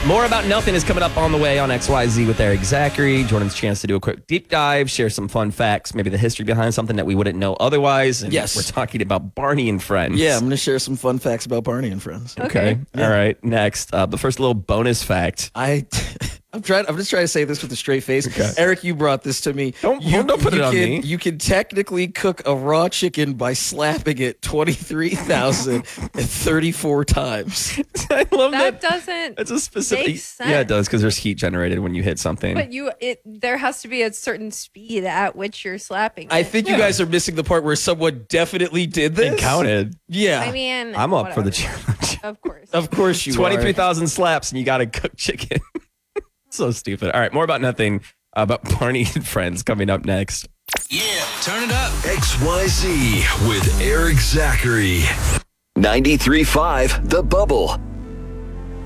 More About Nothing is coming up on the way on XYZ with Eric Zachary. Jordan's chance to do a quick deep dive, share some fun facts, maybe the history behind something that we wouldn't know otherwise. And Yes. We're talking about Barney and Friends. Yeah, I'm going to share some fun facts about Barney and Friends. Okay. All right. Next, the first little bonus fact. I'm just trying to say this with a straight face. Okay. Eric, you brought this to me. Don't put it on me. You can technically cook a raw chicken by slapping it 23,034 times. I love That doesn't It's a specific. make sense. Yeah, it does because there's heat generated when you hit something. But there has to be a certain speed at which you're slapping it. I think you guys are missing the part where someone definitely did this. It counted. Yeah. I mean, I'm up for the whatever. challenge. Of course. Of course you 23,000 slaps and you got to cook chicken. So stupid. All right, more about nothing about Barney and Friends coming up next. Yeah, turn it up. XYZ with Eric Zachary. 93.5 The Bubble.